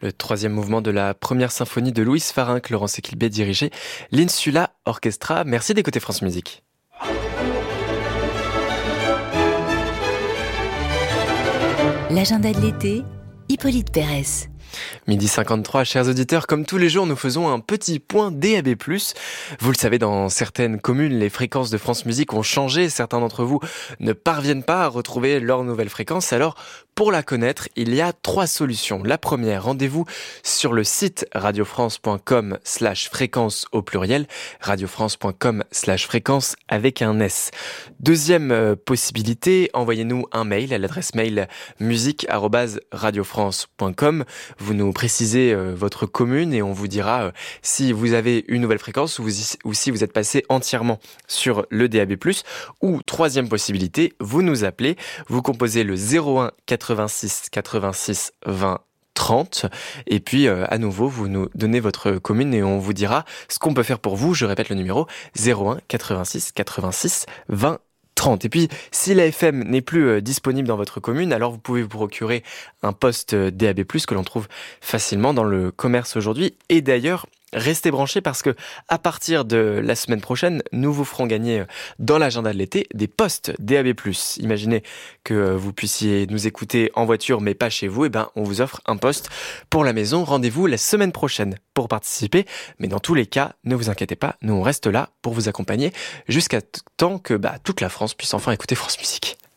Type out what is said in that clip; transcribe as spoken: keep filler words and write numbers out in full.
Le troisième mouvement de la première symphonie de Louis Farinck, Laurence Equilbé dirigeait l'Insula Orchestra. Merci d'écouter France Musique. L'agenda de l'été, Hippolyte Pérès. Midi cinquante-trois, chers auditeurs, comme tous les jours, nous faisons un petit point D A B plus. Vous le savez, dans certaines communes, les fréquences de France Musique ont changé. Certains d'entre vous ne parviennent pas à retrouver leur nouvelle fréquence. Alors, pour la connaître, il y a trois solutions. La première, rendez-vous sur le site radiofrance.com slash fréquence au pluriel, radiofrance.com slash fréquence avec un S. Deuxième euh, possibilité, envoyez-nous un mail à l'adresse mail musique arobase radiofrance point com. Vous nous précisez euh, votre commune et on vous dira euh, si vous avez une nouvelle fréquence ou, vous, ou si vous êtes passé entièrement sur le D A B plus. Ou troisième possibilité, vous nous appelez, vous composez le zéro un quatre-vingt-six quatre-vingt-six vingt trente et puis euh, à nouveau vous nous donnez votre commune et on vous dira ce qu'on peut faire pour vous. Je répète le numéro zéro un quatre-vingt-six quatre-vingt-six vingt trente. Et puis, si la F M n'est plus euh, disponible dans votre commune, alors vous pouvez vous procurer un poste D A B plus, que l'on trouve facilement dans le commerce aujourd'hui. Et d'ailleurs, restez branchés parce que à partir de la semaine prochaine, nous vous ferons gagner dans l'agenda de l'été des postes D A B plus. Imaginez que vous puissiez nous écouter en voiture mais pas chez vous, et ben on vous offre un poste pour la maison. Rendez-vous la semaine prochaine pour participer. Mais dans tous les cas, ne vous inquiétez pas, nous on reste là pour vous accompagner jusqu'à temps que bah, toute la France puisse enfin écouter France Musique.